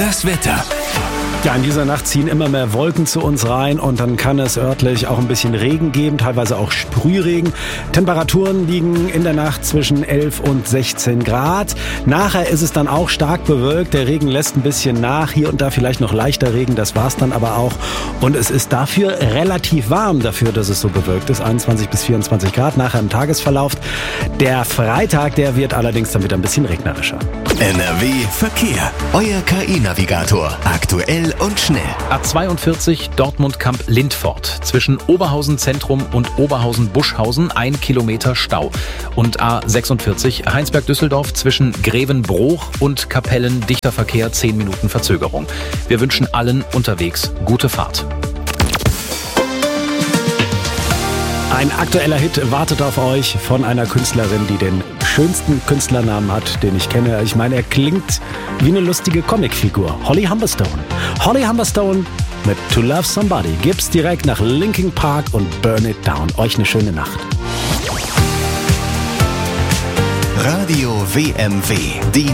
Das Wetter. Ja, in dieser Nacht ziehen immer mehr Wolken zu uns rein und dann kann es örtlich auch ein bisschen Regen geben, teilweise auch Sprühregen. Temperaturen liegen in der Nacht zwischen 11 und 16 Grad. Nachher ist es dann auch stark bewölkt, der Regen lässt ein bisschen nach, hier und da vielleicht noch leichter Regen, das war's dann aber auch. Und es ist dafür relativ warm, dafür, dass es so bewölkt ist, 21 bis 24 Grad nachher im Tagesverlauf. Der Freitag, der wird allerdings dann wieder ein bisschen regnerischer. NRW Verkehr. Euer KI-Navigator. Aktuell und schnell. A42 Dortmund-Kamp-Lindfort. Zwischen Oberhausen Zentrum und Oberhausen-Buschhausen 1 Kilometer Stau. Und A46 Heinsberg-Düsseldorf zwischen Grevenbroich und Kapellen dichter Verkehr, 10 Minuten Verzögerung. Wir wünschen allen unterwegs gute Fahrt. Ein aktueller Hit wartet auf euch von einer Künstlerin, die den schönsten Künstlernamen hat, den ich kenne. Ich meine, er klingt wie eine lustige Comicfigur. Holly Humberstone. Holly Humberstone mit To Love Somebody gibt's direkt nach Linkin Park und Burn It Down. Euch eine schöne Nacht. Radio WMW. Die